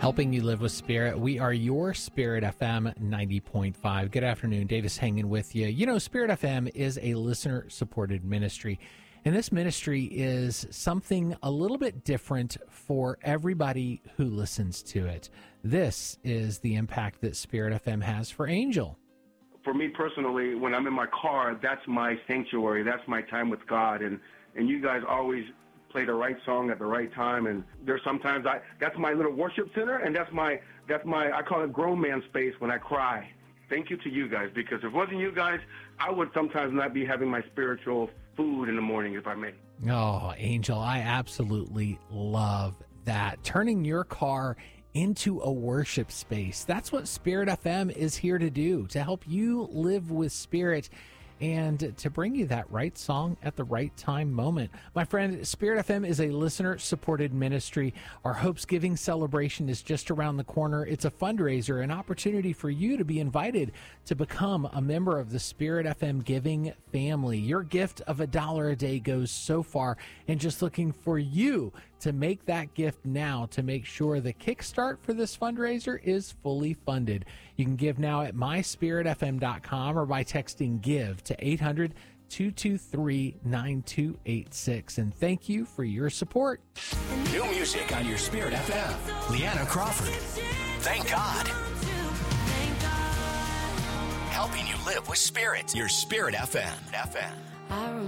helping you live with Spirit. We are your Spirit FM 90.5. Good afternoon. Davis hanging with you. You know, Spirit FM is a listener-supported ministry, and this ministry is something a little bit different for everybody who listens to it. This is the impact that Spirit FM has for Angel. For me personally, when I'm in my car, that's my sanctuary. That's my time with God, and you guys always play the right song at the right time, and there's sometimes that's my little worship center, and that's my I call it grown man space when I cry. Thank you to you guys, because if it wasn't you guys, I would sometimes not be having my spiritual food in the morning, if I may. Oh, Angel, I absolutely love that. Turning your car into a worship space. That's what Spirit FM is here to do, to help you live with Spirit and to bring you that right song at the right time moment. My friend, Spirit FM is a listener-supported ministry. Our Hopes Giving celebration is just around the corner. It's a fundraiser, an opportunity for you to be invited to become a member of the Spirit FM giving family. Your gift of $1 a day goes so far, and just looking for you to make that gift now to make sure the kickstart for this fundraiser is fully funded. You can give now at myspiritfm.com or by texting GIVE to 800-223-9286. And thank you for your support. New music on your Spirit FM. Leanna Crawford. Thank God. Helping you live with Spirit. Your Spirit FM.